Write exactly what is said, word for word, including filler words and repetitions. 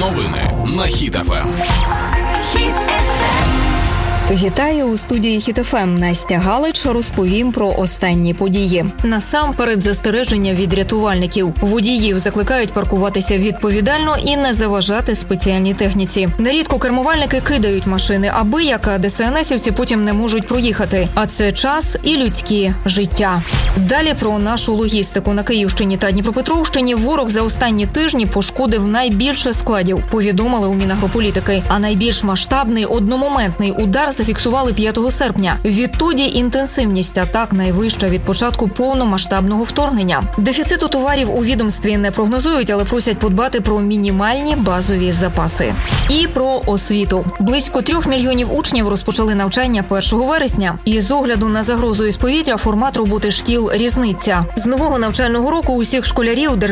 Новини на Хіт еф ем. Хіт еф ем. Вітаю у студії Хіт еф ем. Настя Галич розповім про останні події. Насамперед застереження від рятувальників. Водіїв закликають паркуватися відповідально і не заважати спеціальній техніці. Нерідко кермувальники кидають машини, аби як ДСНСівці потім не можуть проїхати. А це час і людські життя. Далі про нашу логістику. На Київщині та Дніпропетровщині ворог за останні тижні пошкодив найбільше складів, повідомили у Мінагрополітики. А найбільш масштабний одномоментний удар зафіксували п'ятого серпня. Відтоді інтенсивність атак найвища від початку повномасштабного вторгнення. Дефіциту товарів у відомстві не прогнозують, але просять подбати про мінімальні базові запаси. І про освіту. Близько трьох мільйонів учнів розпочали навчання першого вересня. І з огляду на загрозу із повітря формат роботи шкіл різниця. З нового навчального року усіх школярів